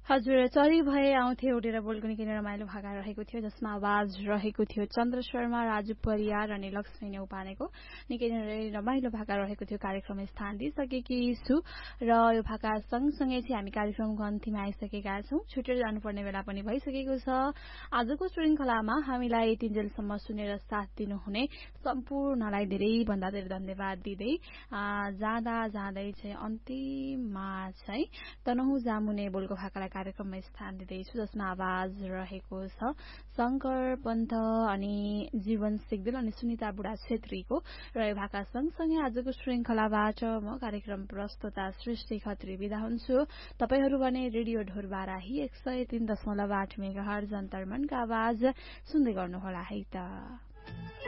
हजुर चरी भए आउँथे उडेर बोलको निकै रमाइलो भाका रहेको थियो जसमा आवाज रहेको थियो चन्द्र शर्मा राजु परियार अनि लक्ष्मी नेउपानेको निकै नै रमाइलो भाका रहेको थियो। कार्यक्रम स्थान दिइसकेकी छु र यो भाका सँगसँगै चाहिँ हामी कार्यक्रमको अन्तिममा आइसकेका छौं। छुटेर जानुपर्ने बेला पनि भइसकेको छ। आजको श्रृंखलामा हामीलाई तिनजेलसम्म सुनेर साथ दिनुहुने सम्पूर्णलाई धेरै भन्दा धेरै धन्यवाद दिँदै जाँदा जाँदै चाहिँ अन्तिममा चाहिँ तनहु जामुने बोलको भाकालाई कार्यक्रममा स्थान दिँदैछु जसमा आवाज रहेको छ शंकर पन्थ अनि जीवन सिग्देल अनि सुनिता बुढा छेत्रीको र यो भाका सँगसँगै आजको श्रृंखलाबाट म कार्यक्रम प्रस्तुता सृष्टि खत्री बिदा हुन्छु। तपाईहरू भने रेडियो ढोरबाराही 103.8 मेगाहर्ज अन्तर्मनका आवाज सुन्दै गर्नुहोला है त।